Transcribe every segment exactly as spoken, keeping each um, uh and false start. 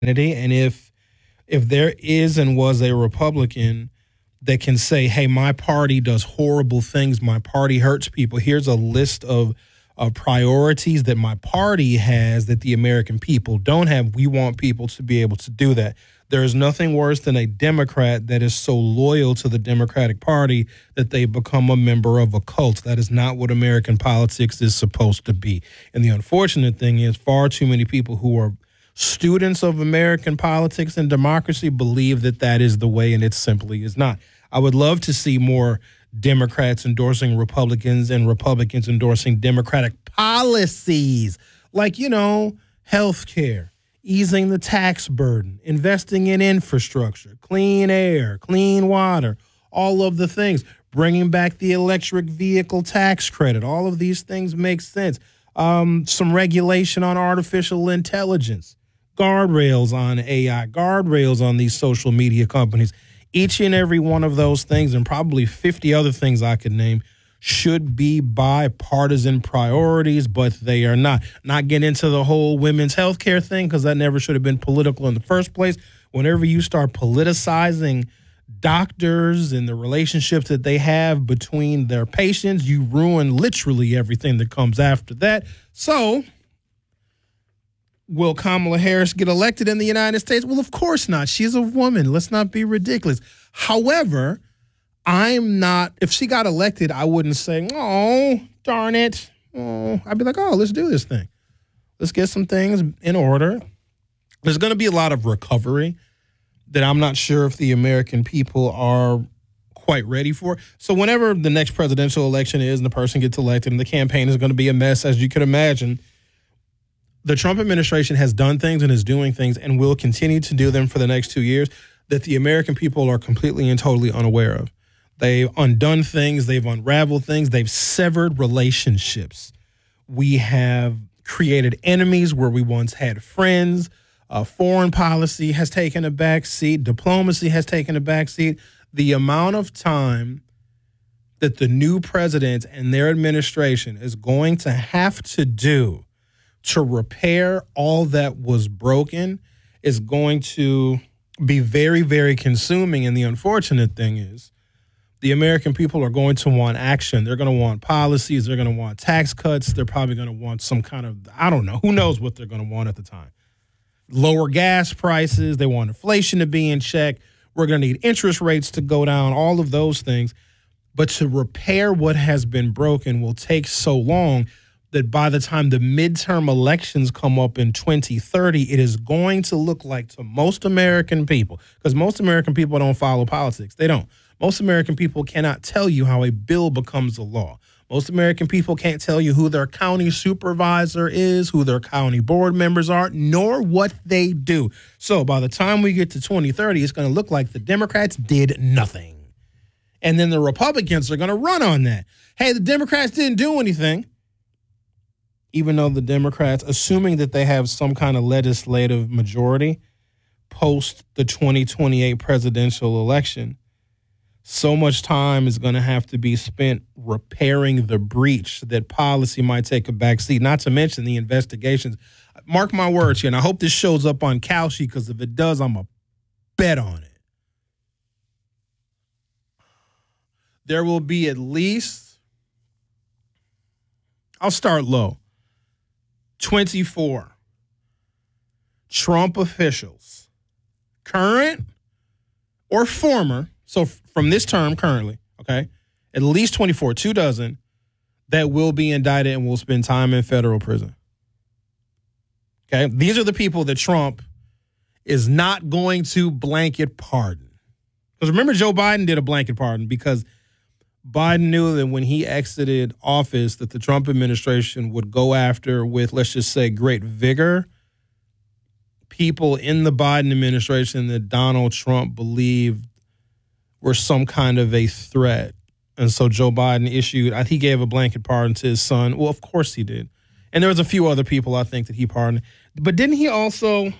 And if if there is and was a Republican that can say, hey, my party does horrible things, my party hurts people, here's a list of, of priorities that my party has that the American people don't have. We want people to be able to do that. There is nothing worse than a Democrat that is so loyal to the Democratic Party that they become a member of a cult. That is not what American politics is supposed to be. And the unfortunate thing is far too many people who are students of American politics and democracy believe that that is the way, and it simply is not. I would love to see more Democrats endorsing Republicans and Republicans endorsing Democratic policies like, you know, health care, easing the tax burden, investing in infrastructure, clean air, clean water, all of the things, bringing back the electric vehicle tax credit. All of these things make sense. Um, some regulation on artificial intelligence, guardrails on A I, guardrails on these social media companies. Each and every one of those things, and probably fifty other things I could name, should be bipartisan priorities, but they are not. Not get into the whole women's health care thing, because that never should have been political in the first place. Whenever you start politicizing doctors and the relationships that they have between their patients, you ruin literally everything that comes after that. So, will Kamala Harris get elected in the United States? Well, of course not. She's a woman. Let's not be ridiculous. However, I'm not, if she got elected, I wouldn't say, oh, darn it. Oh, I'd be like, oh, let's do this thing. Let's get some things in order. There's going to be a lot of recovery that I'm not sure if the American people are quite ready for. So whenever the next presidential election is and the person gets elected and the campaign is going to be a mess, as you could imagine, the Trump administration has done things and is doing things and will continue to do them for the next two years that the American people are completely and totally unaware of. They've undone things. They've unraveled things. They've severed relationships. We have created enemies where we once had friends. Uh, foreign policy has taken a back seat. Diplomacy has taken a back seat. The amount of time that the new president and their administration is going to have to do to repair all that was broken is going to be very, very consuming. And the unfortunate thing is the American people are going to want action. They're going to want policies. They're going to want tax cuts. They're probably going to want some kind of, I don't know, who knows what they're going to want at the time. Lower gas prices. They want inflation to be in check. We're going to need interest rates to go down, all of those things. But to repair what has been broken will take so long that by the time the midterm elections come up in twenty thirty, it is going to look like to most American people, because most American people don't follow politics. They don't. Most American people cannot tell you how a bill becomes a law. Most American people can't tell you who their county supervisor is, who their county board members are, nor what they do. So by the time we get to twenty thirty, it's going to look like the Democrats did nothing. And then the Republicans are going to run on that. Hey, the Democrats didn't do anything. Even though the Democrats, assuming that they have some kind of legislative majority post the twenty twenty-eight presidential election, so much time is going to have to be spent repairing the breach that policy might take a backseat, not to mention the investigations. Mark my words here, and I hope this shows up on Kalshi, because if it does, I'm going to bet on it. There will be at least, I'll start low, twenty-four Trump officials, current or former, so from this term currently, okay, at least twenty-four, two dozen, that will be indicted and will spend time in federal prison. Okay, these are the people that Trump is not going to blanket pardon. Because remember, Joe Biden did a blanket pardon because Biden knew that when he exited office that the Trump administration would go after with, let's just say, great vigor, people in the Biden administration that Donald Trump believed were some kind of a threat. And so Joe Biden issued, he gave a blanket pardon to his son. Well, of course he did. And there was a few other people, I think, that he pardoned. But didn't he also,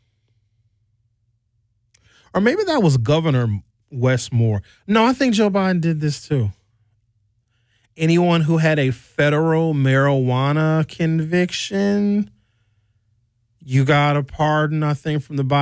or maybe that was Governor Wes Moore. No, I think Joe Biden did this too. Anyone who had a federal marijuana conviction, you got a pardon, I think, from the Biden